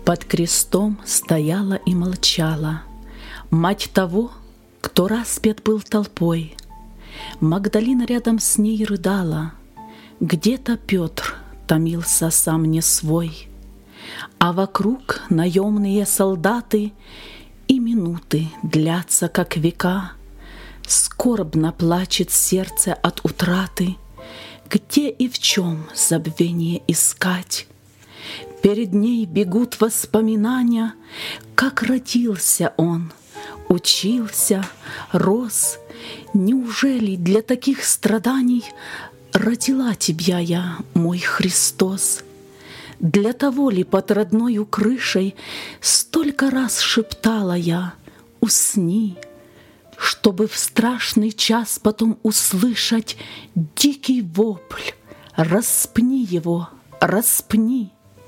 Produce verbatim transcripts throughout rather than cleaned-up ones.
Под крестом стояла и молчала мать того, кто распят был толпой. Магдалина рядом с ней рыдала, где-то Петр томился сам не свой. А вокруг наемные солдаты, и минуты длятся, как века. Скорбно плачет сердце от утраты, где и в чем забвение искать. Перед ней бегут воспоминания, как родился он, учился, рос. Неужели для таких страданий родила тебя я, мой Христос? Для того ли под родною крышей столько раз шептала я: усни, чтобы в страшный час потом услышать дикий вопль: распни его, распни.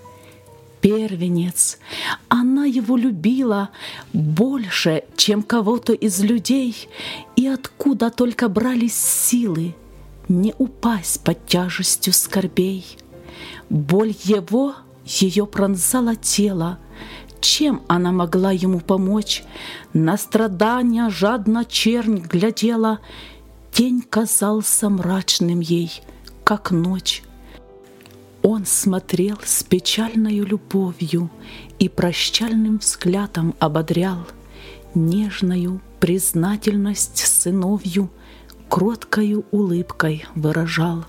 Первенец, она его любила больше, чем кого-то из людей, и откуда только брались силы не упасть под тяжестью скорбей. Боль его ее пронзала тело. Чем она могла ему помочь? На страдания жадно чернь глядела. День казался мрачным ей, как ночь. Он смотрел с печальною любовью и прощальным взглядом ободрял, нежною признательность сыновью кроткою улыбкой выражал.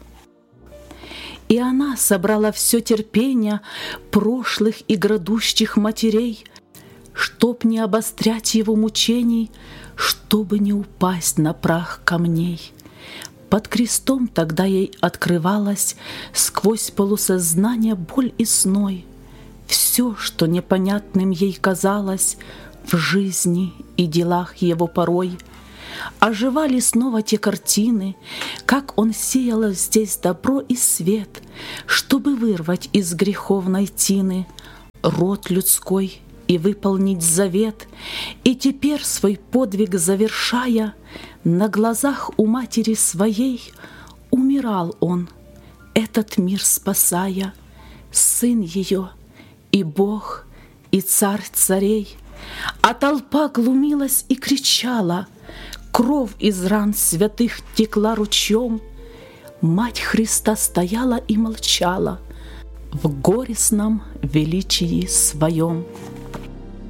И она собрала все терпение прошлых и грядущих матерей, чтоб не обострять его мучений, чтобы не упасть на прах камней. Под крестом тогда ей открывалась сквозь полусознание боль и сной. Все, что непонятным ей казалось в жизни и делах его порой. Оживали снова те картины, как он сеял здесь добро и свет, чтобы вырвать из греховной тины род людской и выполнить завет. И теперь свой подвиг завершая, на глазах у матери своей умирал он, этот мир спасая, сын ее и Бог, и царь царей. А толпа глумилась и кричала, кровь из ран святых текла ручьем. Мать Христа стояла и молчала в горестном величии своем.